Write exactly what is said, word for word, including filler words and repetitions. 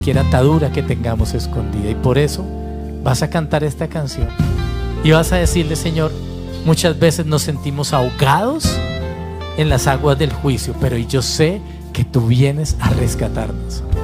cualquier atadura que tengamos escondida. Y por eso vas a cantar esta canción y vas a decirle: Señor, muchas veces nos sentimos ahogados en las aguas del juicio, pero yo sé que tú vienes a rescatarnos.